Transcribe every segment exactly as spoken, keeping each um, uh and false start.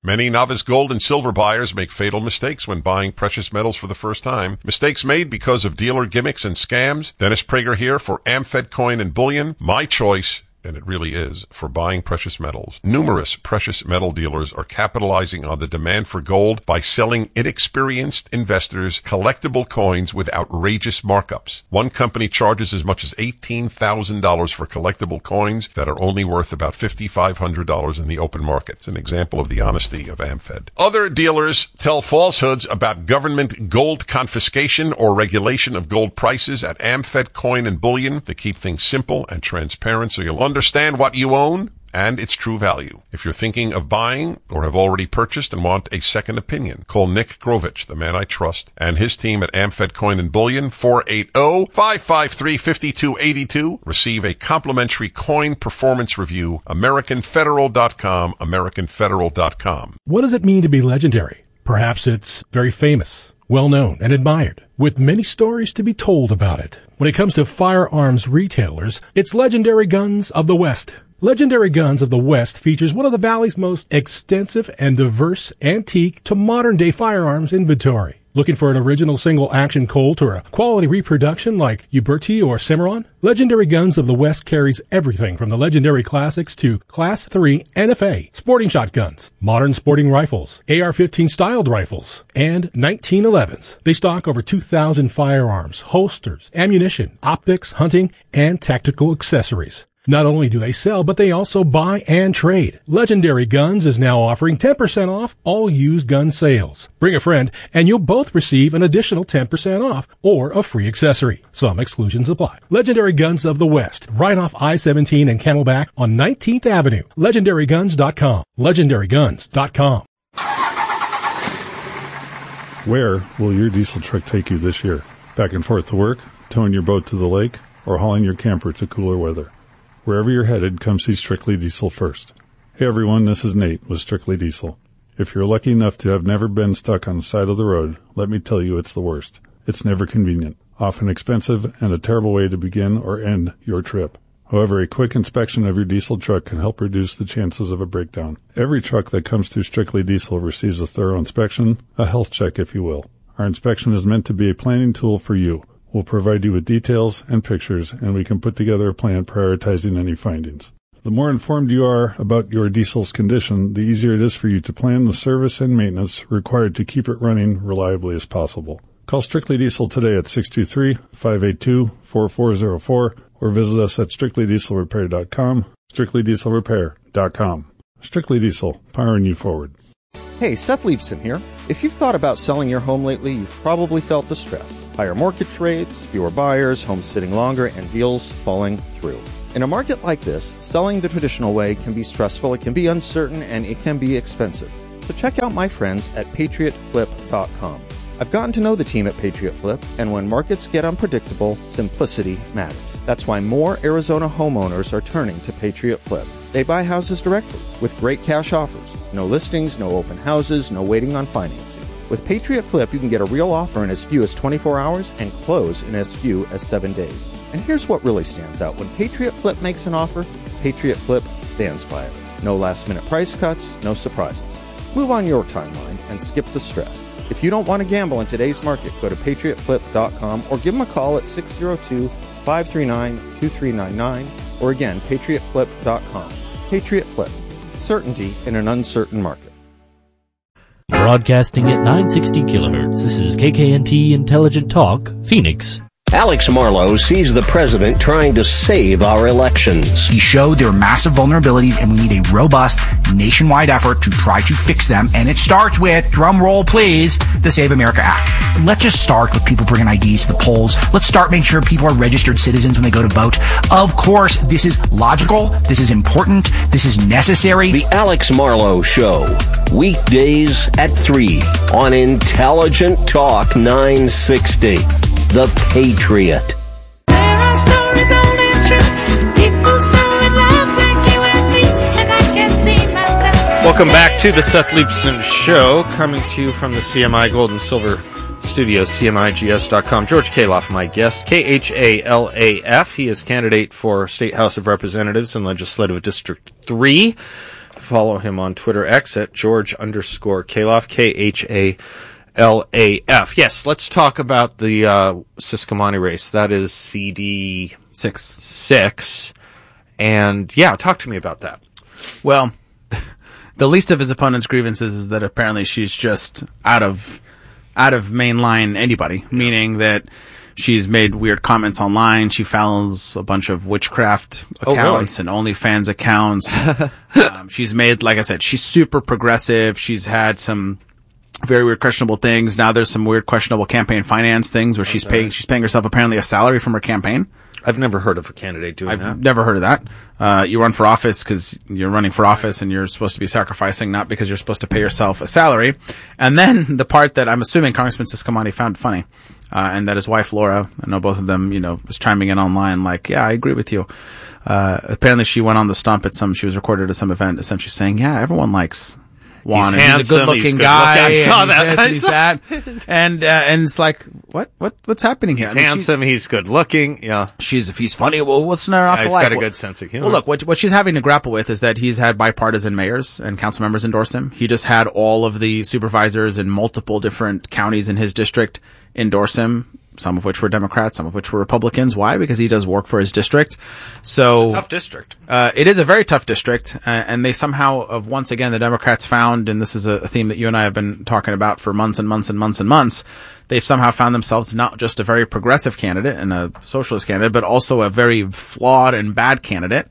Many novice gold and silver buyers make fatal mistakes when buying precious metals for the first time. Mistakes made because of dealer gimmicks and scams. Dennis Prager here for AmFed Coin and Bullion. My choice, and it really is, for buying precious metals. Numerous precious metal dealers are capitalizing on the demand for gold by selling inexperienced investors collectible coins with outrageous markups. One company charges as much as eighteen thousand dollars for collectible coins that are only worth about five thousand five hundred dollars in the open market. It's an example of the honesty of AmFed. Other dealers tell falsehoods about government gold confiscation or regulation of gold prices at AmFed Coin and Bullion to keep things simple and transparent so you'll understand what you own and its true value. If you're thinking of buying or have already purchased and want a second opinion, call Nick Grovich, the man I trust, and his team at AmFed Coin and Bullion, four eight zero, five five three, five two eight two. Receive a complimentary coin performance review. American Federal dot com, American Federal dot com. What does it mean to be legendary? Perhaps it's very famous, well-known, and admired, with many stories to be told about it. When it comes to firearms retailers, it's Legendary Guns of the West. Legendary Guns of the West features one of the Valley's most extensive and diverse antique to modern-day firearms inventory. Looking for an original single-action Colt or a quality reproduction like Uberti or Cimarron? Legendary Guns of the West carries everything from the legendary classics to Class three N F A, sporting shotguns, modern sporting rifles, A R fifteen styled rifles, and nineteen elevens. They stock over two thousand firearms, holsters, ammunition, optics, hunting, and tactical accessories. Not only do they sell, but they also buy and trade. Legendary Guns is now offering ten percent off all used gun sales. Bring a friend, and you'll both receive an additional ten percent off or a free accessory. Some exclusions apply. Legendary Guns of the West, right off I seventeen and Camelback on nineteenth Avenue. Legendary Guns dot com. Legendary Guns dot com. Where will your diesel truck take you this year? Back and forth to work, towing your boat to the lake, or hauling your camper to cooler weather? Wherever you're headed, come see Strictly Diesel first. Hey everyone, this is Nate with Strictly Diesel. If you're lucky enough to have never been stuck on the side of the road, let me tell you it's the worst. It's never convenient, often expensive, and a terrible way to begin or end your trip. However, a quick inspection of your diesel truck can help reduce the chances of a breakdown. Every truck that comes through Strictly Diesel receives a thorough inspection, a health check if you will. Our inspection is meant to be a planning tool for you. We'll provide you with details and pictures, and we can put together a plan prioritizing any findings. The more informed you are about your diesel's condition, the easier it is for you to plan the service and maintenance required to keep it running reliably as possible. Call Strictly Diesel today at six two three, five eight two, four four zero four or visit us at strictly diesel repair dot com, strictly diesel repair dot com. Strictly Diesel, powering you forward. Hey, Seth Leibson here. If you've thought about selling your home lately, you've probably felt the stress. Higher mortgage rates, fewer buyers, homes sitting longer, and deals falling through. In a market like this, selling the traditional way can be stressful, it can be uncertain, and it can be expensive. So check out my friends at patriot flip dot com. I've gotten to know the team at Patriot Flip, and when markets get unpredictable, simplicity matters. That's why more Arizona homeowners are turning to Patriot Flip. They buy houses directly with great cash offers. No listings, no open houses, no waiting on financing. With Patriot Flip, you can get a real offer in as few as twenty-four hours and close in as few as seven days. And here's what really stands out. When Patriot Flip makes an offer, Patriot Flip stands by it. No last-minute price cuts, no surprises. Move on your timeline and skip the stress. If you don't want to gamble in today's market, go to patriot flip dot com or give them a call at six zero two, five three nine, two three nine nine or again, patriot flip dot com. Patriot Flip. Certainty in an uncertain market. Broadcasting at nine sixty kilohertz, this is K K N T Intelligent Talk, Phoenix. Alex Marlow sees the president trying to save our elections. He showed there are massive vulnerabilities and we need a robust nationwide effort to try to fix them. And it starts with, drum roll please, the Save America Act. Let's just start with people bringing I Ds to the polls. Let's start making sure people are registered citizens when they go to vote. Of course, this is logical. This is important. This is necessary. The Alex Marlow Show. Weekdays at three on Intelligent Talk nine sixty. The Patriot. There are stories only true. People so in love like you and me, and I can see myself. Welcome back to the Seth Leibson Show, coming to you from the C M I Gold and Silver Studios, C M I G S dot com. George Khalaf, my guest, K H A L A F. He is candidate for State House of Representatives in Legislative District three follow him on Twitter X at George underscore Khalaf, K H A L A F. Yes, let's talk about the uh, Sisquamani race. That is C D six. Six. And yeah, talk to me about that. Well, the least of his opponent's grievances is that apparently she's just out of out of mainline anybody, meaning that she's made weird comments online. She follows a bunch of witchcraft accounts oh, really? and OnlyFans accounts. um, she's made, like I said, she's super progressive. She's had some very weird questionable things. Now there's some weird questionable campaign finance things where she's paying she's paying herself apparently a salary from her campaign. I've never heard of a candidate doing I've that. never heard of that. Uh, you run for office because you're running for office and you're supposed to be sacrificing, not because you're supposed to pay yourself a salary. And then the part that I'm assuming Congressman Sisquamani found funny, uh, and that his wife Laura, I know both of them, you know, was chiming in online like, yeah, I agree with you. Uh, apparently she went on the stump at some, she was recorded at some event essentially saying, yeah, everyone likes Juan, he's, and he's a good looking he's good guy. I saw and that. He's this, I and he's saw that. And, uh, and it's like, what, what, what's happening here? He's I mean, handsome. He's good looking. Yeah. She's, if he's funny, well, what's not Yeah, to he's like? got a Well- good sense of humor. Well, look, what, what she's having to grapple with is that he's had bipartisan mayors and council members endorse him. He just had all of the supervisors in multiple different counties in his district endorse him. Some of which were Democrats, some of which were Republicans. Why? Because he does work for his district. So tough district. Uh, it is a very tough district, uh, and they somehow, of once again, the Democrats found, and this is a theme that you and I have been talking about for months and months and months and months. They've somehow found themselves not just a very progressive candidate and a socialist candidate, but also a very flawed and bad candidate.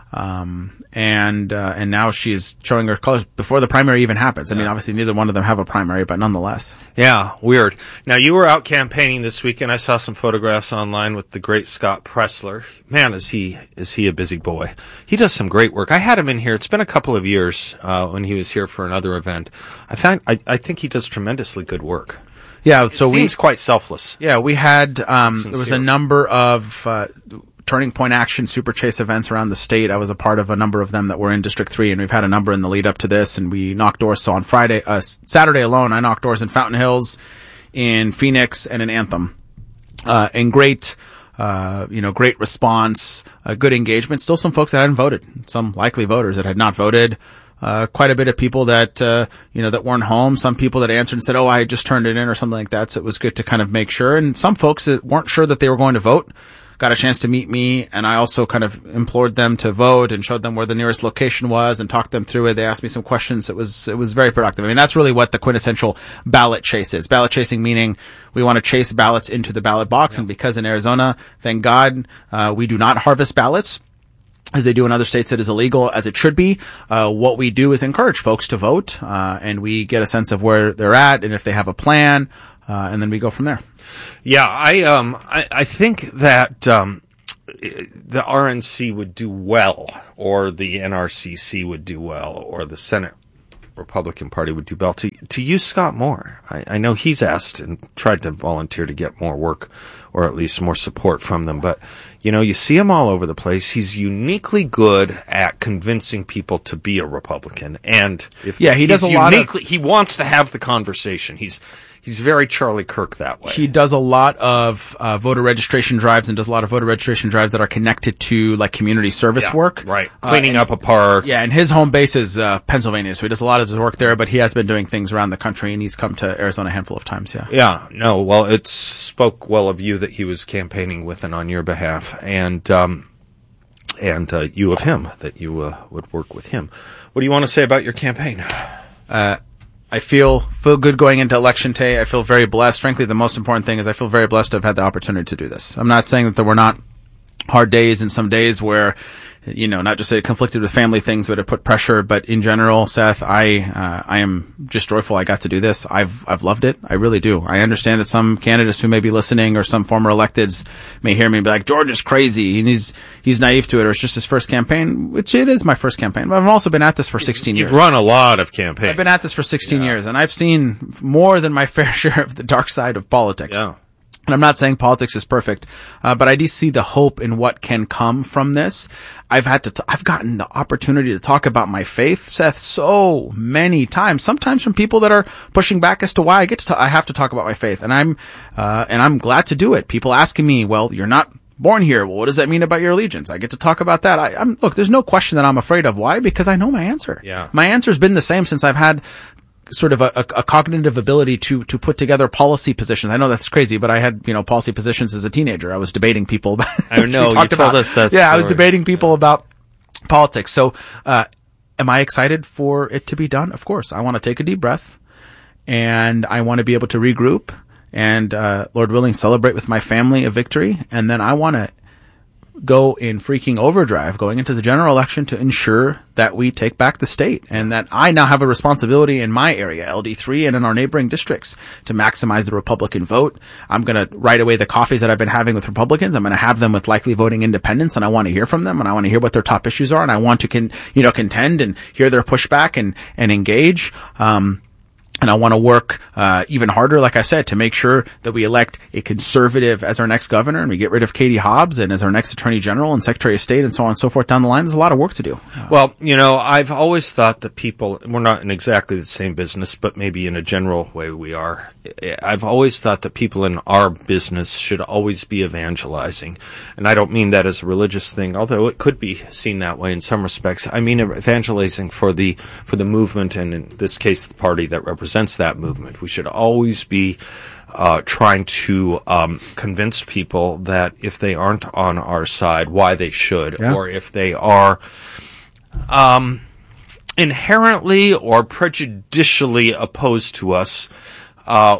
Um, and, uh, and now she's showing her colors before the primary even happens. I mean, obviously neither one of them have a primary, but nonetheless. Yeah, weird. Now, you were out campaigning this weekend. I saw some photographs online with the great Scott Pressler. Man, is he, is he a busy boy. He does some great work. I had him in here. It's been a couple of years, uh, when he was here for another event. I find, I, I think he does tremendously good work. Yeah, so it we, seems quite selfless. Yeah, we had, um, Sincere. there was a number of, uh, Turning Point Action Super Chase events around the state. I was a part of a number of them that were in District three, and we've had a number in the lead up to this, and we knocked doors. So on Friday, uh, Saturday alone, I knocked doors in Fountain Hills, in Phoenix, and in Anthem. Uh, and great, uh, you know, great response, uh, good engagement. Still some folks that hadn't voted, some likely voters that had not voted. Uh, quite a bit of people that, uh, you know, that weren't home. Some people that answered and said, oh, I just turned it in or something like that. So it was good to kind of make sure. And some folks that weren't sure that they were going to vote got a chance to meet me, and I also kind of implored them to vote and showed them where the nearest location was and talked them through it. They asked me some questions. It was, it was very productive. I mean, that's really what the quintessential ballot chase is. Ballot chasing meaning we want to chase ballots into the ballot box. Yeah. And because in Arizona, thank God, uh, we do not harvest ballots, as they do in other states that is illegal, as it should be. Uh, what we do is encourage folks to vote, uh, and we get a sense of where they're at and if they have a plan, uh, and then we go from there. Yeah, I, um, I, I think that, um, the R N C would do well, or the N R C C would do well, or the Senate Republican Party would do well to, to use Scott more. I, I know he's asked and tried to volunteer to get more work, or at least more support from them, but, you know, you see him all over the place. He's uniquely good at convincing people to be a Republican, and if yeah, he does a lot of, he wants to have the conversation. He's, He's very Charlie Kirk that way. He does a lot of uh, voter registration drives and does a lot of voter registration drives that are connected to like community service yeah, work. Right. Cleaning uh, up a park. Yeah, and his home base is uh, Pennsylvania, so he does a lot of his work there, but he has been doing things around the country, and he's come to Arizona a handful of times, yeah. Yeah, no, well, it spoke well of you that he was campaigning with and on your behalf, and um, and uh, you of him, that you uh, would work with him. What do you want to say about your campaign? Uh I feel feel good going into election day. I feel very blessed. Frankly, the most important thing is I feel very blessed to have had the opportunity to do this. I'm not saying that there were not hard days and some days where, you know, not just that it conflicted with family things, but it put pressure. But in general, Seth, I uh, I am just joyful I got to do this. I've I've loved it. I really do. I understand that some candidates who may be listening or some former electeds may hear me and be like, George is crazy and he's he's naive to it, or it's just his first campaign, which it is my first campaign. But I've also been at this for sixteen years. You've run a lot of campaigns. I've been at this for sixteen yeah. years, and I've seen more than my fair share of the dark side of politics. Yeah. And I'm not saying politics is perfect, uh, but I do see the hope in what can come from this. I've had to, t- I've gotten the opportunity to talk about my faith, Seth, so many times, sometimes from people that are pushing back as to why I get to, t- I have to talk about my faith. And I'm, uh, and I'm glad to do it. People asking me, well, you're not born here. Well, what does that mean about your allegiance? I get to talk about that. I, I'm, look, there's no question that I'm afraid of. Why? Because I know my answer. Yeah. My answer's been the same since I've had sort of a, a, a cognitive ability to, to put together policy positions. I know that's crazy, but I had, you know, policy positions as a teenager. I was debating people about, I know, you told about. us that Yeah, story. I was debating people yeah. about politics. So, uh, am I excited for it to be done? Of course. I want to take a deep breath and I want to be able to regroup and, uh, Lord willing, celebrate with my family a victory. And then I want to go in freaking overdrive going into the general election to ensure that we take back the state and that I now have a responsibility in my area, L D three, and in our neighboring districts to maximize the Republican vote. I'm going to write away the coffees that I've been having with Republicans. I'm going to have them with likely voting independents, and I want to hear from them, and I want to hear what their top issues are, and I want to con- you know, contend and hear their pushback and, and engage. Um, And I want to work uh even harder, like I said, to make sure that we elect a conservative as our next governor and we get rid of Katie Hobbs and as our next attorney general and secretary of state and so on and so forth down the line. There's a lot of work to do. Well, you know, I've always thought that people, we're not in exactly the same business, but maybe in a general way we are. I've always thought that people in our business should always be evangelizing. And I don't mean that as a religious thing, although it could be seen that way in some respects. I mean evangelizing for the, for the movement, and in this case, the party that represents represents that movement. We should always be uh trying to um convince people that if they aren't on our side, why they should, yeah. or if they are um inherently or prejudicially opposed to us, uh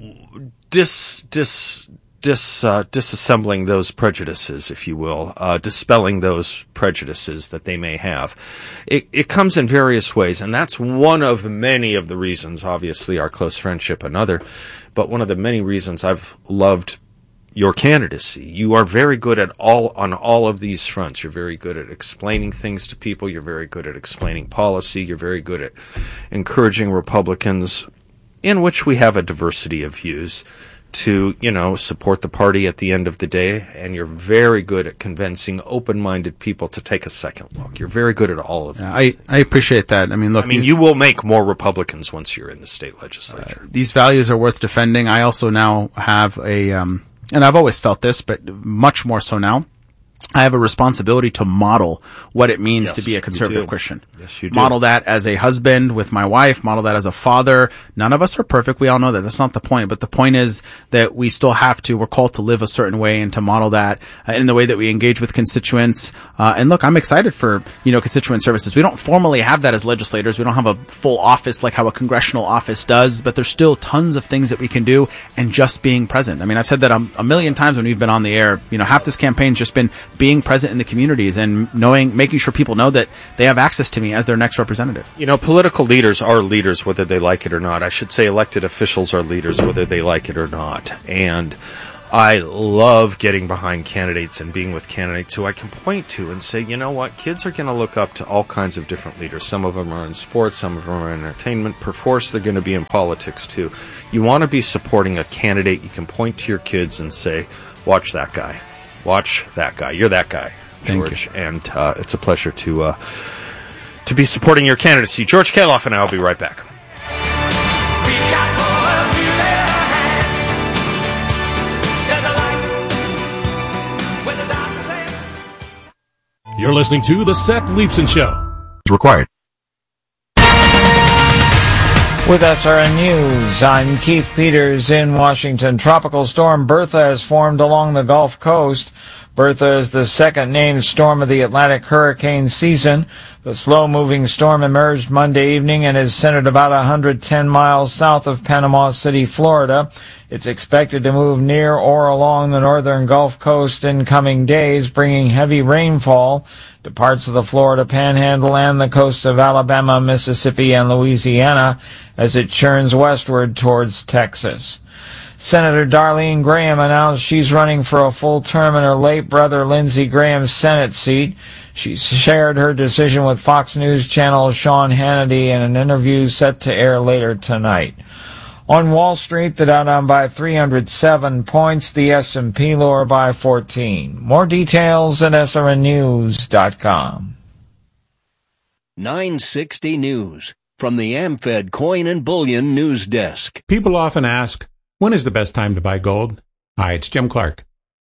dis dis dis uh, disassembling those prejudices, if you will, uh, dispelling those prejudices that they may have. It, it comes in various ways, and that's one of many of the reasons, obviously our close friendship another, but one of the many reasons I've loved your candidacy. You are very good at all, on all of these fronts. You're very good at explaining things to people. You're very good at explaining policy. You're very good at encouraging Republicans, in which we have a diversity of views, to, you know, support the party at the end of the day, and you're very good at convincing open-minded people to take a second look. You're very good at all of yeah, this. I, I appreciate that. I mean, look, I mean, these, you will make more Republicans once you're in the state legislature. Uh, these values are worth defending. I also now have a, um, and I've always felt this, but much more so now, I have a responsibility to model what it means yes, to be a conservative Christian. Yes, you do. Model that as a husband with my wife, model that as a father. None of us are perfect. We all know that. That's not the point. But the point is that we still have to, we're called to live a certain way and to model that uh, in the way that we engage with constituents. Uh, and look, I'm excited for, you know, constituent services. We don't formally have that as legislators. We don't have a full office like how a congressional office does, but there's still tons of things that we can do, and just being present. I mean, I've said that a, a million times when we've been on the air. You know, half this campaign's just been being present in the communities and knowing, making sure people know that they have access to me as their next representative. You know, political leaders are leaders whether they like it or not. I should say elected officials are leaders whether they like it or not. And I love getting behind candidates and being with candidates who I can point to and say, you know what, kids are going to look up to all kinds of different leaders. Some of them are in sports, some of them are in entertainment. Perforce, they're going to be in politics too. You want to be supporting a candidate you can point to your kids and say, watch that guy. Watch that guy. You're that guy, George. And uh, it's a pleasure to uh, to be supporting your candidacy. George Kaloff and I will be right back. You're listening to The Seth Leibsohn Show. Required. With S R N News, I'm Keith Peters in Washington. Tropical storm Bertha has formed along the Gulf Coast. Bertha is the second named storm of the Atlantic hurricane season. The slow-moving storm emerged Monday evening and is centered about one hundred ten miles south of Panama City, Florida. It's expected to move near or along the northern Gulf Coast in coming days, bringing heavy rainfall to parts of the Florida Panhandle and the coasts of Alabama, Mississippi, and Louisiana as it churns westward towards Texas. Senator Darlene Graham announced she's running for a full term in her late brother Lindsey Graham's Senate seat. She shared her decision with Fox News Channel's Sean Hannity in an interview set to air later tonight. On Wall Street, the Dow down by three hundred seven points, the S and P lower by fourteen. More details at S R N news dot com. nine sixty News from the AmFed Coin and Bullion News Desk. People often ask, when is the best time to buy gold? Hi, it's Jim Clark.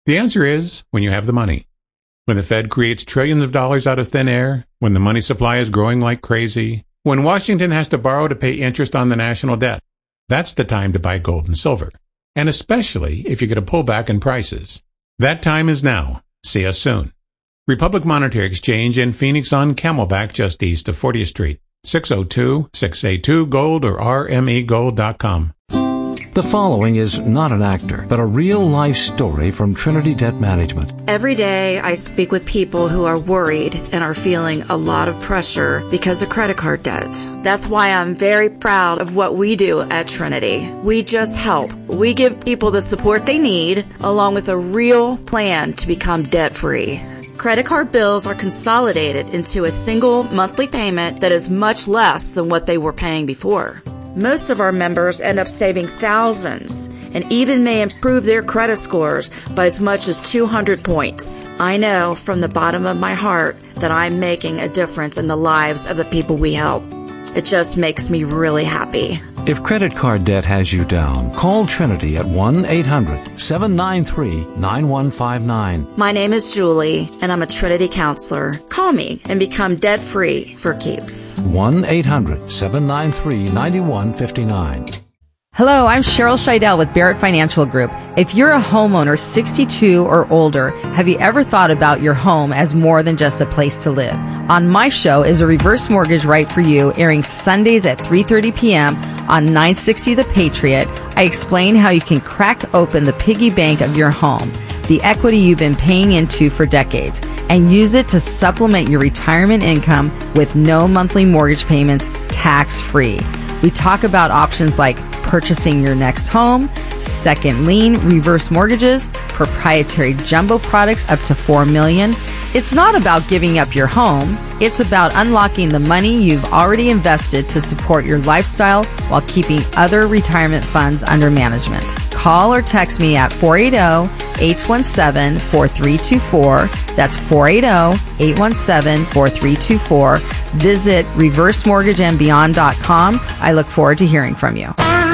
The answer is when you have the money. When the Fed creates trillions of dollars out of thin air, when the money supply is growing like crazy, when Washington has to borrow to pay interest on the national debt, that's the time to buy gold and silver. And especially if you get a pullback in prices. That time is now. See us soon. Republic Monetary Exchange in Phoenix on Camelback just east of fortieth Street. six oh two, six eight two, gold or r m e gold dot com. The following is not an actor, but a real-life story from Trinity Debt Management. Every day I speak with people who are worried and are feeling a lot of pressure because of credit card debt. That's why I'm very proud of what we do at Trinity. We just help. We give people the support they need, along with a real plan to become debt-free. Credit card bills are consolidated into a single monthly payment that is much less than what they were paying before. Most of our members end up saving thousands and even may improve their credit scores by as much as two hundred points. I know from the bottom of my heart that I'm making a difference in the lives of the people we help. It just makes me really happy. If credit card debt has you down, call Trinity at one eight hundred, seven nine three, nine one five nine. My name is Julie, and I'm a Trinity counselor. Call me and become debt-free for keeps. one eight hundred, seven nine three, nine one five nine. Hello, I'm Cheryl Scheidel with Barrett Financial Group. If you're a homeowner sixty-two or older, have you ever thought about your home as more than just a place to live? On my show is a reverse mortgage right for you, airing Sundays at three thirty p.m. on nine sixty The Patriot. I explain how you can crack open the piggy bank of your home, the equity you've been paying into for decades, and use it to supplement your retirement income with no monthly mortgage payments, tax-free. We talk about options like purchasing your next home, second lien, reverse mortgages, proprietary jumbo products up to four million dollars. It's not about giving up your home. It's about unlocking the money you've already invested to support your lifestyle while keeping other retirement funds under management. Call or text me at four eight zero, eight one seven, four three two four. That's four eight zero, eight one seven, four three two four. Visit reverse mortgage and beyond dot com. I look forward to hearing from you.